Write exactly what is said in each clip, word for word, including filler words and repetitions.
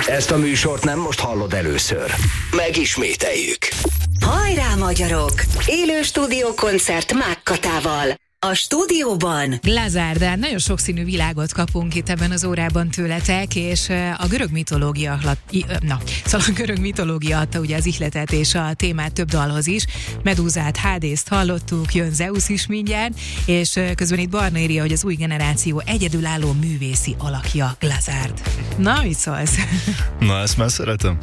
Ezt a műsort nem most hallod először. Megismételjük. Hajrá, magyarok! Élő stúdiókoncert Mákkatával. A stúdióban Glazár, de nagyon sokszínű világot kapunk itt ebben az órában tőletek, és a görög mitológia, na, szóval a görög mitológia adta ugye az ihletet és a témát több dalhoz is. Medúzát, Hádészt hallottuk, jön Zeusz is mindjárt, és közben itt Barna írja, hogy az új generáció egyedülálló művészi alakja Glazárd. Na, mit szólsz? Na, ezt már szeretem.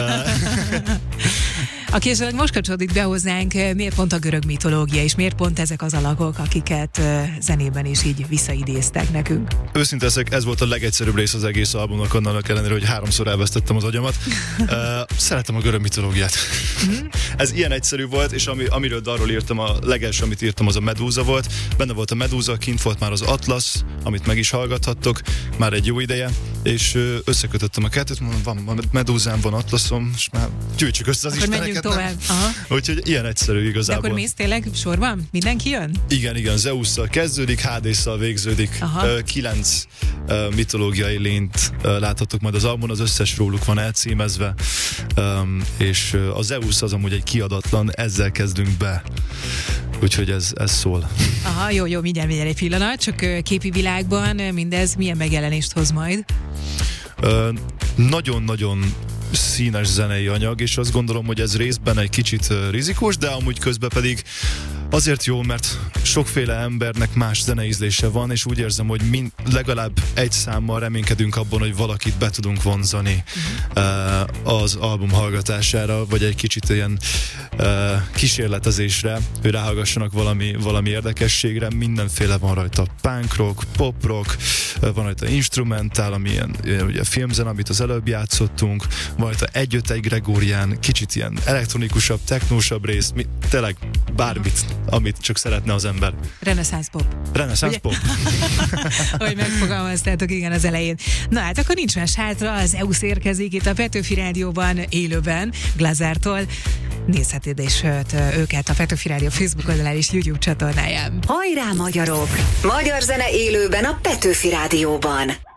Aki esetleg most kapcsolódik be hozzánk, miért pont a görög mitológia, és miért pont ezek az alakok, akiket zenében is így visszaidéztek nekünk? Őszinte leszek, ez volt a legegyszerűbb rész az egész albumnak, annak ellenére, hogy háromszor elvesztettem az agyamat. Uh, szeretem a görög mitológiát. Mm-hmm. Ez ilyen egyszerű volt, és ami, amiről darról írtam, a legelső, amit írtam, az a Medúza volt. Benne volt a Medúza, kint volt már az Atlasz, amit meg is hallgathattok, már egy jó ideje, és összekötöttem a kettőt, mondom, van Medúzám, van Atlaszom, és már gyűjtsük össze az isteneket. Tovább. Aha. Úgyhogy ilyen egyszerű igazából. De akkor mész tényleg sorban? Mindenki jön? Igen, igen, Zeusszal kezdődik, Hádésszal végződik. Uh, kilenc uh, mitológiai lényt uh, láthatok majd az albumon, az összes róluk van elcímezve, um, és uh, a Zeusz az amúgy egy kiadatlan, ezzel kezdünk be. Úgyhogy ez, ez szól. Aha, jó, jó, mindjárt, mindjárt egy pillanat, csak uh, képi világban mindez milyen megjelenést hoz majd? Uh, nagyon-nagyon színes zenei anyag, és azt gondolom, hogy ez részben egy kicsit uh, rizikós, de amúgy közben pedig azért jó, mert sokféle embernek más zeneízlése van, és úgy érzem, hogy mind, legalább egy számmal reménykedünk abban, hogy valakit be tudunk vonzani uh, az album hallgatására, vagy egy kicsit ilyen uh, kísérletezésre, hogy ráhallgassanak valami, valami érdekességre. Mindenféle van rajta, punk rock, pop rock, uh, van rajta instrumentál, ami ilyen, ilyen ugye filmzen, amit az előbb játszottunk, van rajta egy-öt-egy Gregorián, kicsit ilyen elektronikusabb, technósabb rész, mi, tényleg bármit, amit csak szeretne az ember. Reneszánsz pop. Reneszánsz pop. Hogy megfogalmaztátok, igen, az elején. Na hát akkor nincs más hátra, az Zeusz érkezik itt a Petőfi Rádióban élőben, Glazártól. Nézheted is őket a Petőfi Rádió Facebook oldalán és YouTube csatornáján. Hajrá, magyarok! Magyar zene élőben a Petőfi Rádióban.